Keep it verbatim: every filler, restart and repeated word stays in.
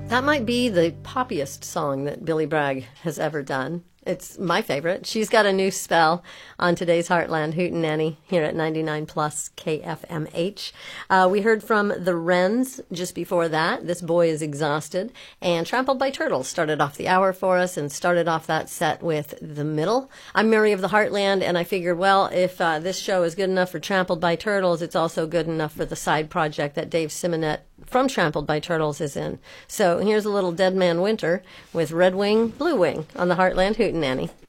That might be the poppiest song that Billy Bragg has ever done. It's my favorite. She's got a new spell on today's Heartland Hootenanny here at ninety-nine plus K F M H. Uh, we heard from the Wrens just before that. This Boy is Exhausted. And Trampled by Turtles started off the hour for us and started off that set with The Middle. I'm Mary of the Heartland, and I figured, well, if uh, this show is good enough for Trampled by Turtles, it's also good enough for the side project that Dave Simonet from Trampled by Turtles is in. So here's a little Dead Man Winter with Red Wing, Blue Wing on the Heartland Hootenanny.